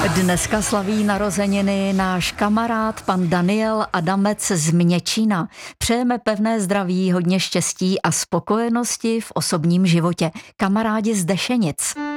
Dneska slaví narozeniny náš kamarád pan Daniel Adamec z Měčína. Přejeme pevné zdraví, hodně štěstí a spokojenosti v osobním životě. Kamarádi z Dešenic.